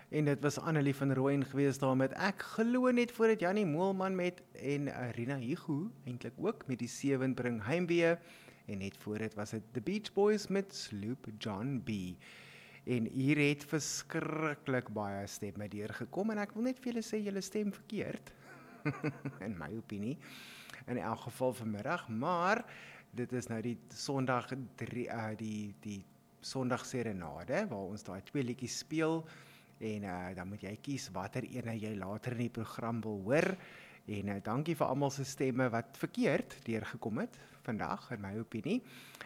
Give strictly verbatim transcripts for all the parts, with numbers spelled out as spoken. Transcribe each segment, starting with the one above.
En dit was Annelie van Rooyen gewees daar met Ek glo net voor dit Jannie Moelman met en uh, Rina Higu eintlik ook met die sewe bring heimwee en net voor dit was dit The Beach Boys met Sloop John B. En hier het verskriklik baie stemme deurgekom en ek wil net vir julle sê julle stem verkeerd in my opinie in elk geval vanmiddag, maar dit is nou die Sondag drie, uh, die die Sondag serenade waar ons daai twee liedjies speel. En uh, dan moet jy kies watter ene jy later in die program wil hoor. En uh, dankie vir almal se stemme wat verkeerd deurgekom het vandag, in my opinie.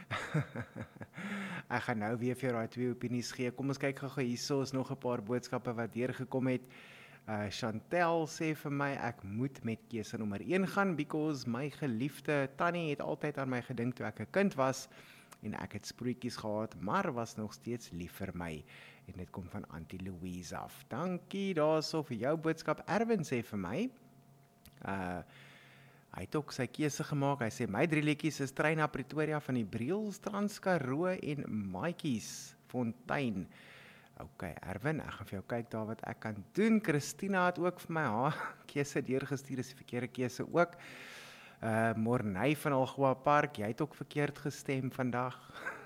Ek gaan nou weer vir daai twee opinies gee. Kom ons kyk gou-gou hierso, is nog 'n paar boodskappe wat deurgekom het. Uh, Chantel sê vir my, ek moet met keuse nommer een gaan, because my geliefde Tannie het altyd aan my gedink toe ek 'n kind was, en ek het sproetjies gehad, maar was nog steeds lief vir my. En dit kom van Auntie Louise af. Dankie daarso vir jou boodskap. Erwin sê vir my, uh, hy het ook sy keuse gemaak. Hy sê, my drie liedjies is Trein na Pretoria van die Briels, Transkaroo en Maatjies Fontein. Ok, Erwin, ek gaan vir jou kyk daar wat ek kan doen. Christina het ook vir my haar keuse deurgestuur, is die verkeerde keuse ook. Uh, Morney van Algoa Park, jy het ook verkeerd gestem vandag.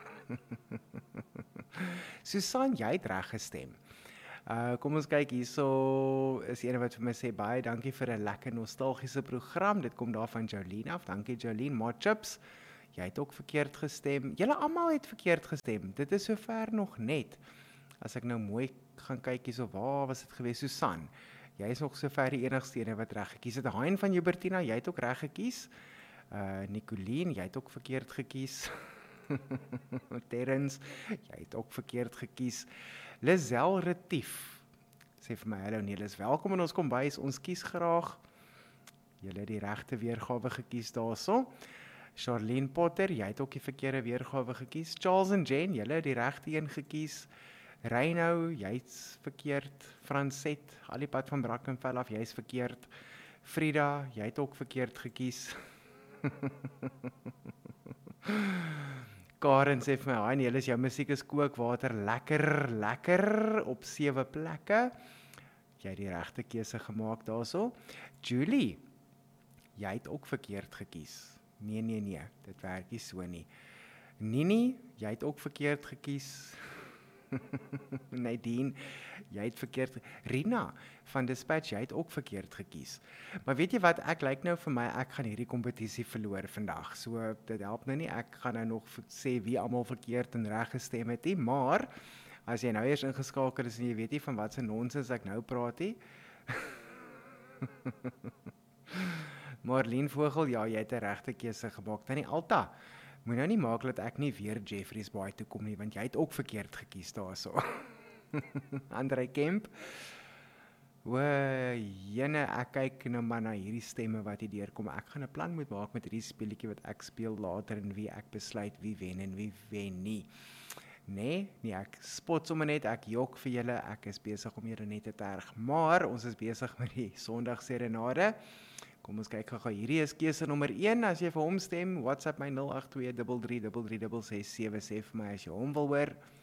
Susan, jy het reg gestem. Uh, kom ons kyk, hierso is ene wat vir my sê, baie dankie vir 'n lekker nostalgiese program, dit kom daar van Jolene af, dankie Jolene, maar Chips, jy het ook verkeerd gestem, julle almal het verkeerd gestem, dit is sover nog net, as ek nou mooi gaan kyk hierso, waar was dit gewees, Susan, jy is nog sover die enigste ene wat reg gekies het, Hein van Jubertina, jy het ook reg gekies, uh, Nicoline, jy het ook verkeerd gekies, Terrence, jy het ook verkeerd gekies. Lizelle Retief, sê vir my, hallo Nelis, welkom in ons kombuis, ons kies graag. Julle het die regte weergawe gekies daarso. Charlene Potter, jy het ook die verkeerde weergawe gekies. Charles en Jen, julle het die regte een gekies. Reino, jy het verkeerd. Franset, al die pad van Brackenfell af, jy is verkeerd. Frida, jy het ook verkeerd gekies. Karen sê vir my, hy Nelis, jou musiek is kookwater, lekker, lekker, op sewe plekke. Jy het die regte keuse gemaak daarso. Julie, jy het ook verkeerd gekies. Nee, nee, nee, dit werk nie so nie. Nini, jy het ook verkeerd gekies. Nadine, jy het verkeerd, Rina van Dispatch, jy het ook verkeerd gekies. Maar weet jy wat, ek lyk nou vir my, ek gaan hierdie kompetisie verloor vandag, so dit help nou nie, ek gaan nou nog sê wie almal verkeerd en reg gestem het nie, maar, as jy nou eers ingeskakel is en jy weet nie van wat se nonsens ek nou praat nie, Marlene Vogel, ja, jy het 'n regte keuse gemaak, Tannie Alta, moet nou nie maak dat ek nie weer Jeffreys Bay toe kom nie, want jy het ook verkeerd gekies daarso. Andrei Kemp, o, jene, ek kyk nou maar na hierdie stemme wat hier deurkom, ek gaan 'n plan moet maak met hierdie speletjie wat ek speel later en wie ek besluit wie wen en wie wen nie. Nee, nee, ek spot sommer net, ek jok vir julle, ek is besig om julle net te terg, maar ons is besig met die Sondag serenade. Kom ons kyk gou, hierdie is keuse nommer een, as jy vir hom stem, WhatsApp my nul agt twee drie drie drie drie ses ses ses sewe, sê vir my as jy hom wil hoor.